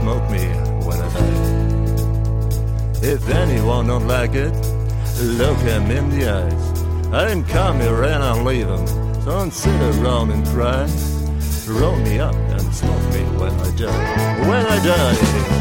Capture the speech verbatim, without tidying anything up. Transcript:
smoke me when I die. If anyone don't like it, look him in the eyes. I didn't come here and I'll leave him. So don't sit around and cry. Roll me up and smoke me when I die. When I die.